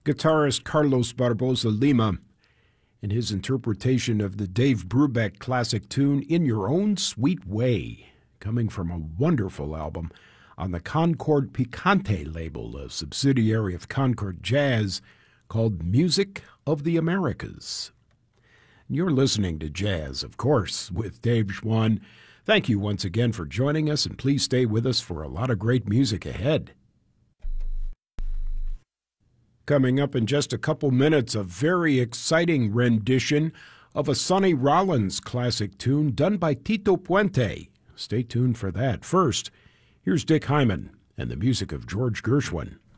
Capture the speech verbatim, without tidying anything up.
guitarist Carlos Barboza Lima in his interpretation of the Dave Brubeck classic tune In Your Own Sweet Way, coming from a wonderful album on the Concord Picante label, a subsidiary of Concord Jazz, called Music of the Americas. You're listening to Jazz, of course, with Dave Schwann. Thank you once again for joining us, and please stay with us for a lot of great music ahead. Coming up in just a couple minutes, a very exciting rendition of a Sonny Rollins classic tune done by Tito Puente. Stay tuned for that. First, here's Dick Hyman and the music of George Gershwin.